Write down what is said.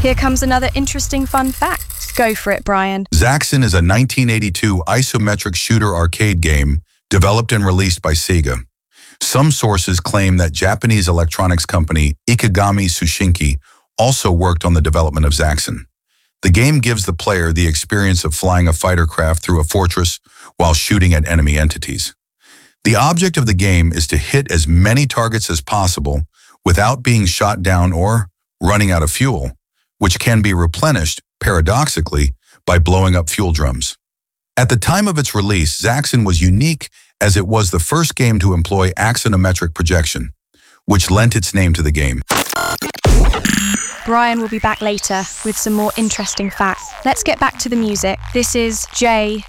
Here comes another interesting fun fact. Go for it, Brian. Zaxxon is a 1982 isometric shooter arcade game developed and released by Sega. Some sources claim that Japanese electronics company Ikegami Tsushinki also worked on the development of Zaxxon. The game gives the player the experience of flying a fighter craft through a fortress while shooting at enemy entities. The object of the game is to hit as many targets as possible without being shot down or running out of fuel, which can be replenished, paradoxically, by blowing up fuel drums. At the time of its release, Zaxxon was unique as it was the first game to employ axonometric projection, which lent its name to the game. Brian will be back later with some more interesting facts. Let's get back to the music. This is Jay